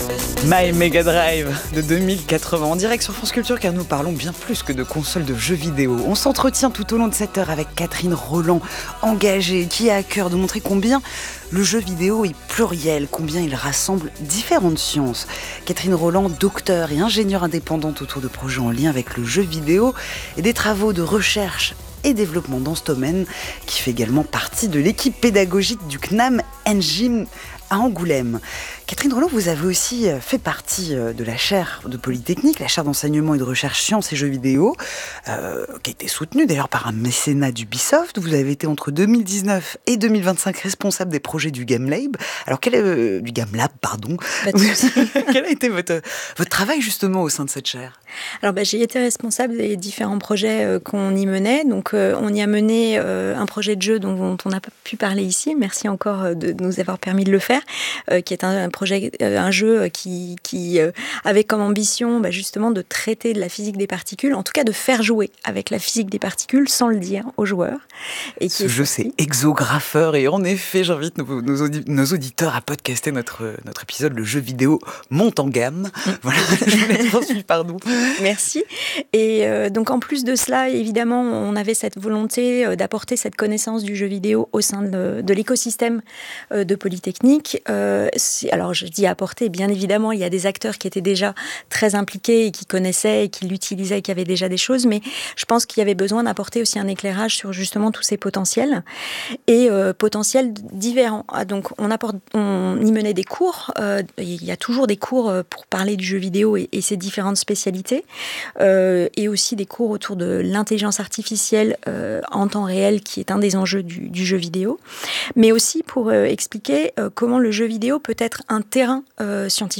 My Mega Drive de 2080 en direct sur France Culture, car nous parlons bien plus que de consoles de jeux vidéo. On s'entretient tout au long de cette heure avec Catherine Rolland, engagée, qui a à cœur de montrer combien le jeu vidéo est pluriel, combien il rassemble différentes sciences. Catherine Rolland, docteure et ingénieure indépendante autour de projets en lien avec le jeu vidéo et des travaux de recherche et développement dans ce domaine, qui fait également partie de l'équipe pédagogique du CNAM Engine à Angoulême. Catherine Rolland, vous avez aussi fait partie de la chaire de Polytechnique, la chaire d'enseignement et de recherche sciences et jeux vidéo, qui a été soutenue d'ailleurs par un mécénat d'Ubisoft. Vous avez été entre 2019 et 2025 responsable des projets du Game Lab. Alors, du Game Lab, pardon. Quel a été votre travail justement au sein de cette chaire ? Alors, j'ai été responsable des différents projets qu'on y menait. Donc, on y a mené un projet de jeu dont on n'a pas pu parler ici. Merci encore de nous avoir permis de le faire, qui est un jeu qui avait comme ambition justement de traiter de la physique des particules, en tout cas de faire jouer avec la physique des particules sans le dire aux joueurs. Et ce jeu, c'est Exographeur, et en effet, j'invite nos auditeurs à podcaster notre épisode, le jeu vidéo monte en gamme. Voilà, je vous laisse poursuivre, pardon. Merci. Et donc en plus de cela, évidemment, on avait cette volonté d'apporter cette connaissance du jeu vidéo au sein de l'écosystème de Polytechnique. Alors je dis apporter, bien évidemment, il y a des acteurs qui étaient déjà très impliqués et qui connaissaient et qui l'utilisaient et qui avaient déjà des choses, mais je pense qu'il y avait besoin d'apporter aussi un éclairage sur justement tous ces potentiels et potentiels différents. Donc on y menait des cours, il y a toujours des cours pour parler du jeu vidéo et ses différentes spécialités, et aussi des cours autour de l'intelligence artificielle en temps réel, qui est un des enjeux du jeu vidéo, mais aussi pour expliquer comment le jeu vidéo peut être un terrain scientifique